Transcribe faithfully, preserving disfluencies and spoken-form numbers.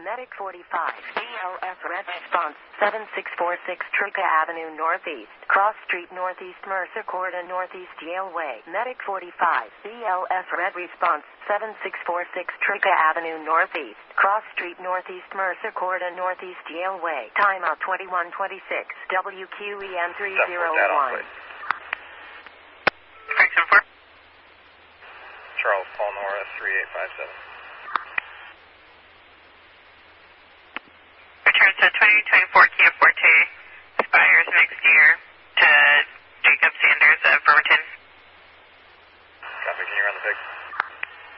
Medic forty-five, B L S Red Response, seven six four six Trica Avenue Northeast, Cross Street Northeast, Mercer Court and Northeast Yale Way. Medic forty-five, B L S Red Response, seven six four six Trica Avenue Northeast, Cross Street Northeast, Mercer Court and Northeast Yale Way. Timeout twenty-one twenty-six, W Q E M three zero one. Charles Paul Nora, three eight five seven. Returns to twenty twenty-four Kia Forte, expires next year, to Jacob Sanders of Bremerton. Copy, can you run the pig?